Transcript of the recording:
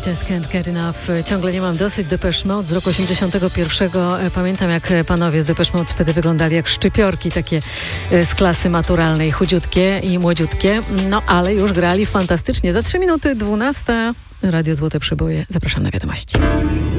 Just Can't Get Enough. Ciągle nie mam dosyć. Depeche Mode z roku 81. Pamiętam, jak panowie z Depeche Mode wtedy wyglądali jak szczypiorki, takie z klasy maturalnej, chudziutkie i młodziutkie. No, ale już grali fantastycznie. Za 3 minuty 12. Radio Złote Przyboje. Zapraszam na wiadomości.